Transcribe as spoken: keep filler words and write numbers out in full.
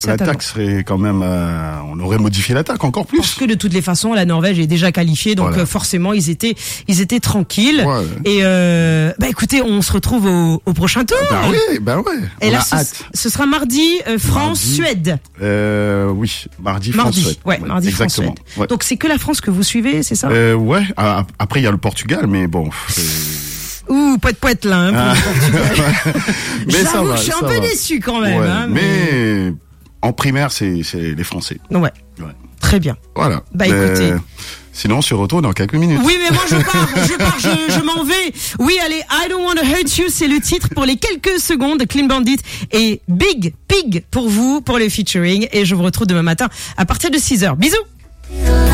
L'attaque serait quand même, euh, on aurait modifié l'attaque encore plus. Parce que de toutes les façons, la Norvège est déjà qualifiée, donc voilà. euh, forcément ils étaient, ils étaient tranquilles. Ouais. Et euh, bah écoutez, on se retrouve au, au prochain tour. Bah oui, bah ouais. Et on là, ce, ce sera mardi euh, France-Suède. Euh, oui, mardi, mardi France-Suède. Ouais, mardi exactement. France-Suède. Ouais. Donc c'est que la France que vous suivez, c'est ça? Euh, ouais. Après il y a le Portugal, mais bon. Ouh, poète poète là. Hein, ah. Mais ça va. Je suis un peu va. déçu quand même. Ouais, hein, mais... mais en primaire, c'est, c'est les Français. Ouais. ouais. Très bien. Voilà. Bah écoutez. Sinon, on se retrouve dans quelques minutes. Oui, mais moi je pars, je pars, je, je m'en vais. Oui, allez, I Don't Wanna Hurt You, c'est le titre pour les quelques secondes. Clean Bandit et Big Pig pour vous, pour le featuring. Et je vous retrouve demain matin à partir de six heures. Bisous.